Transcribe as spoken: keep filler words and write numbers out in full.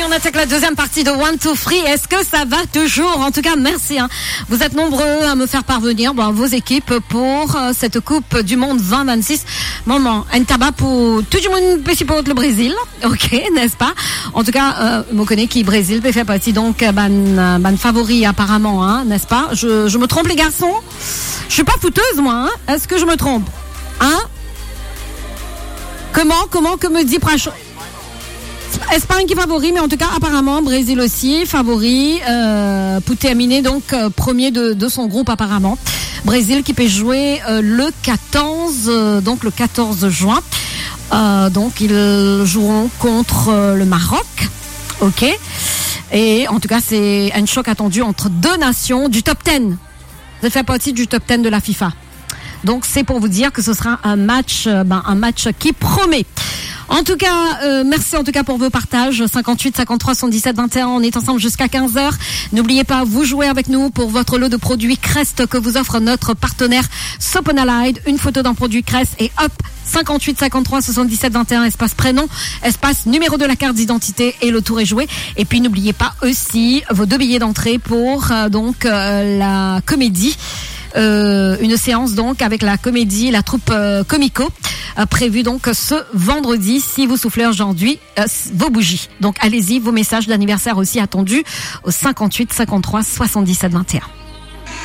bienvenue. On attaque la deuxième partie de One Two Three. Est-ce que ça va toujours? En tout cas, merci. Hein. Vous êtes nombreux à me faire parvenir bon, vos équipes pour euh, cette Coupe du Monde vingt vingt-six. Maman, un tabac pour tout le monde peut supporter le Brésil, ok, n'est-ce pas? En tout cas, euh, vous connaissez qui Brésil peut faire partie donc ban ban favori apparemment, hein, n'est-ce pas? Je je me trompe les garçons? Je suis pas fouteuse moi. Hein. Est-ce que je me trompe? Hein? Comment comment que me dit Pracho? Espagne qui est favori, mais en tout cas apparemment Brésil aussi favori euh, pour terminer donc euh, premier de, de son groupe apparemment. Brésil qui peut jouer euh, le quatorze euh, donc le quatorze juin. Euh, donc ils joueront contre euh, le Maroc, ok. Et en tout cas c'est un choc attendu entre deux nations du top dix. Ça fait partie du top dix de la FIFA. Donc c'est pour vous dire que ce sera un match, euh, ben, un match qui promet. En tout cas, euh, merci en tout cas pour vos partages. cinquante-huit, cinquante-trois, soixante-dix-sept, vingt et un. On est ensemble jusqu'à quinze heures. N'oubliez pas, vous jouez avec nous pour votre lot de produits Crest que vous offre notre partenaire Soponalide. Une photo d'un produit Crest et hop, cinquante-huit, cinquante-trois, soixante-dix-sept, vingt et un, espace prénom, espace numéro de la carte d'identité et le tour est joué. Et puis n'oubliez pas aussi vos deux billets d'entrée pour euh, donc euh, la comédie. Euh, une séance donc avec la comédie, la troupe euh, Comico, euh, prévue donc ce vendredi si vous soufflez aujourd'hui euh, vos bougies. Donc allez-y, vos messages d'anniversaire aussi attendus au cinquante-huit, cinquante-trois, soixante-dix-sept, vingt et un.